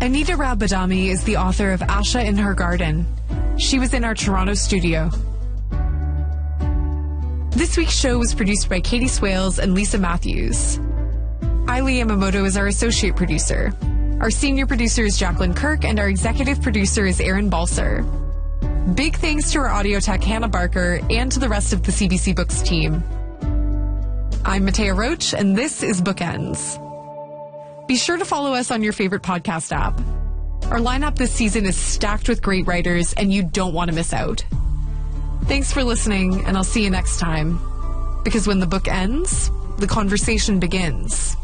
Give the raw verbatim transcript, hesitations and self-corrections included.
Anita Rao-Badami is the author of Asha in Her Garden. She was in our Toronto studio. This week's show was produced by Katie Swales and Lisa Matthews. Aili Yamamoto is our associate producer. Our senior producer is Jacqueline Kirk, and our executive producer is Aaron Balser. Big thanks to our audio tech, Hannah Barker, and to the rest of the C B C Books team. I'm Matea Roach, and this is Bookends. Be sure to follow us on your favorite podcast app. Our lineup this season is stacked with great writers, and you don't want to miss out. Thanks for listening, and I'll see you next time. Because when the book ends, the conversation begins.